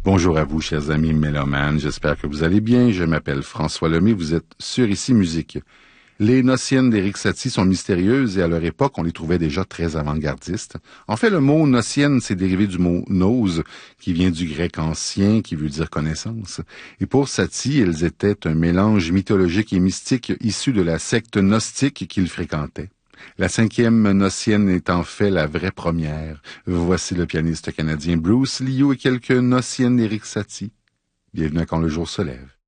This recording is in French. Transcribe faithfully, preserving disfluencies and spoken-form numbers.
Bonjour à vous, chers amis mélomanes, j'espère que vous allez bien. Je m'appelle François Lemay, vous êtes sur Ici Musique. Les Nociennes d'Éric Satie sont mystérieuses et à leur époque, on les trouvait déjà très avant-gardistes. En fait, le mot nocienne s'est dérivé du mot nose, qui vient du grec ancien, qui veut dire connaissance. Et pour Satie, elles étaient un mélange mythologique et mystique issu de la secte gnostique qu'il fréquentait. La cinquième nocienne est en fait la vraie première. Voici le pianiste canadien Bruce Liu et quelques nociennes d'Éric Satie. Bienvenue à Quand le jour se lève.